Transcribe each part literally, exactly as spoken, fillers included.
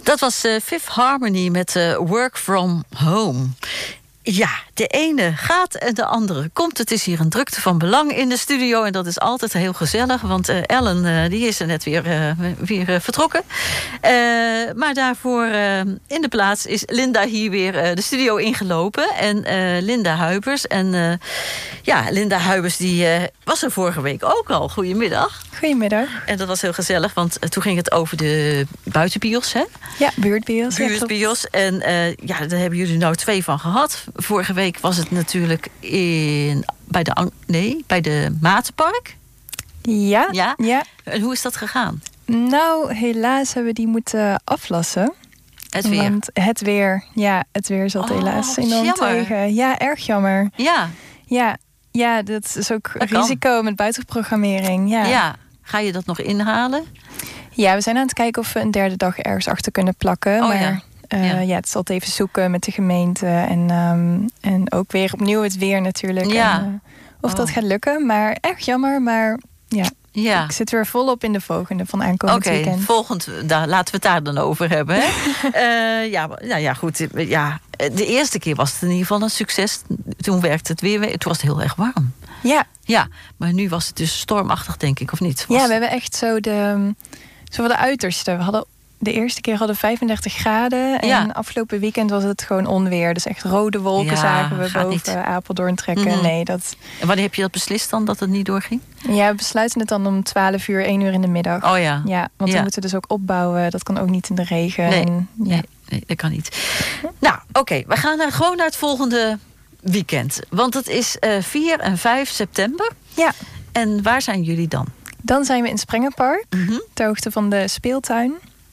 Dat was uh, Fifth Harmony met uh, Work From Home. Ja, de ene gaat en de andere komt. Het is hier een drukte van belang in de studio. En dat is altijd heel gezellig. Want uh, Ellen uh, die is er net weer, uh, weer uh, vertrokken. Uh, maar daarvoor uh, in de plaats is Linda hier weer uh, de studio ingelopen. En uh, Linda Huibers. En uh, ja, Linda Huibers die uh, was er vorige week ook al. Goedemiddag. Goedemiddag. En dat was heel gezellig. Want uh, toen ging het over de buitenbios, hè? Ja, buurtbios. Buurtbios. Ja, en uh, ja, daar hebben jullie nou twee van gehad. Vorige week was het natuurlijk in, bij, de, nee, bij de Matenpark. Ja, ja. ja. En hoe is dat gegaan? Nou, helaas hebben we die moeten aflassen. Het weer? Want het weer, ja, het weer zat oh, helaas enorm tegen. Ja, erg jammer. Ja. Ja, ja, dat is ook dat risico kan. met buitenprogrammering. Ja. ja. Ga je dat nog inhalen? Ja, we zijn aan het kijken of we een derde dag ergens achter kunnen plakken. Oh, maar ja. Uh, ja. ja, het is altijd even zoeken met de gemeente. En, um, en ook weer opnieuw het weer natuurlijk. Ja. En, uh, of oh. dat gaat lukken. Maar erg jammer. Maar ja, ja. ik zit weer volop in de volgende van aankomend okay, weekend. Oké, volgend, daar, laten we het daar dan over hebben. Hè? uh, ja, nou ja, goed. Ja, de eerste keer was het in ieder geval een succes. Toen werkte het weer. Toen was het heel erg warm. Ja. Ja, maar nu was het dus stormachtig, denk ik, of niet? Was ja, we hebben echt zo de, zo de uiterste. We hadden de eerste keer hadden vijfendertig graden. En ja. afgelopen weekend was het gewoon onweer. Dus echt rode wolken ja, zagen we boven niet. Apeldoorn trekken. Mm-hmm. Nee, dat... En wanneer heb je dat beslist dan, dat het niet doorging? Ja, we besluiten het dan om twaalf uur, één uur in de middag. Oh ja. Ja, want ja. we moeten dus ook opbouwen. Dat kan ook niet in de regen. Nee, en, ja. nee, nee, dat kan niet. Nou, oké. Okay, we gaan naar, gewoon naar het volgende weekend. Want het is uh, vier en vijf september. Ja. En waar zijn jullie dan? Dan zijn we in Sprengenpark. Mm-hmm. Ter hoogte van de speeltuin.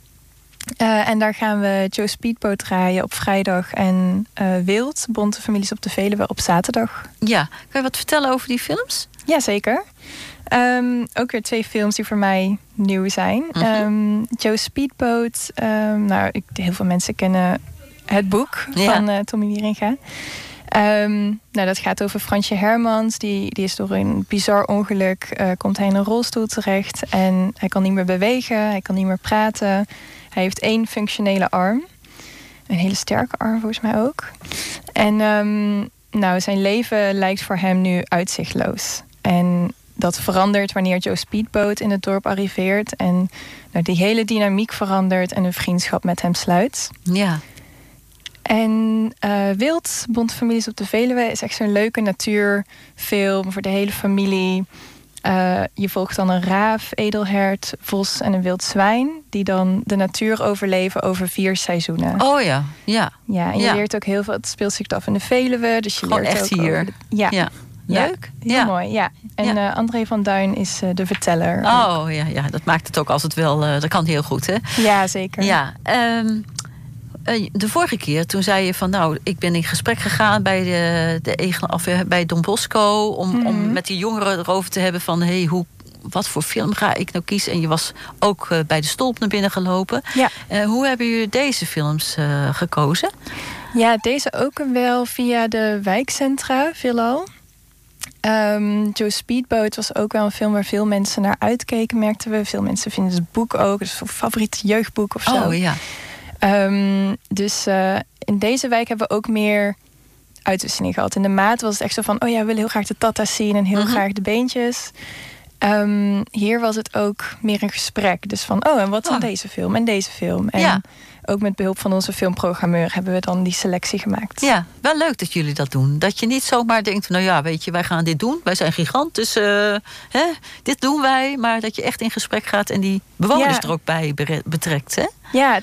Uh, en daar gaan we Joe Speedboat draaien op vrijdag. En uh, Wild, Bonte Families op de Veluwe, op zaterdag. Ja, kan je wat vertellen over die films? Jazeker. Um, ook weer twee films die voor mij nieuw zijn. Mm-hmm. um, Joe Speedboat. Um, nou, ik, heel veel mensen kennen het boek ja. van uh, Tommy Wieringa. Um, nou, dat gaat over Fransje Hermans. Die, die is door een bizar ongeluk, uh, komt hij in een rolstoel terecht. En hij kan niet meer bewegen, hij kan niet meer praten. Hij heeft één functionele arm. Een hele sterke arm volgens mij ook. En um, nou, zijn leven lijkt voor hem nu uitzichtloos. En dat verandert wanneer Joe Speedboat in het dorp arriveert. En nou, die hele dynamiek verandert en een vriendschap met hem sluit. Ja. En uh, Wild, Bonte Families op de Veluwe, is echt zo'n leuke natuurfilm voor de hele familie. Uh, je volgt dan een raaf, edelhert, vos en een wild zwijn, die dan de natuur overleven over vier seizoenen. Oh ja, ja. Ja, en je ja. leert ook heel veel. Het speelt zich af in de Veluwe, dus je Gewoon leert echt ook hier. Over de, ja. ja. Leuk. Ja, heel ja. mooi, ja. En ja. Uh, André van Duin is uh, de verteller. Oh ja, ja, dat maakt het ook als het wel. Uh, dat kan heel goed, hè? Ja, zeker. Ja. Um, De vorige keer, toen zei je van... nou, ik ben in gesprek gegaan bij, de, de, of bij Don Bosco... Om, mm-hmm. om met die jongeren erover te hebben van... hey, hoe, wat voor film ga ik nou kiezen? En je was ook uh, bij de Stolp naar binnen gelopen. Ja. Uh, hoe hebben jullie deze films uh, gekozen? Ja, deze ook wel via de wijkcentra, veelal. Um, Joe Speedboat was ook wel een film waar veel mensen naar uitkeken, merkten we. Veel mensen vinden het boek ook. Het is een favoriet jeugdboek of zo. Oh ja. Um, dus uh, in deze wijk hebben we ook meer uitwisseling gehad. In de Maat was het echt zo van... oh ja, we willen heel graag de tata's zien en heel mm-hmm. graag de beentjes. Um, hier was het ook meer een gesprek. Dus van, oh, en wat van oh. deze film en deze film. En ja. ook met behulp van onze filmprogrammeur... hebben we dan die selectie gemaakt. Ja, wel leuk dat jullie dat doen. Dat je niet zomaar denkt, nou ja, weet je, wij gaan dit doen. Wij zijn gigant, dus uh, hè, dit doen wij. Maar dat je echt in gesprek gaat en die bewoners ja. er ook bij betrekt, hè? Ja,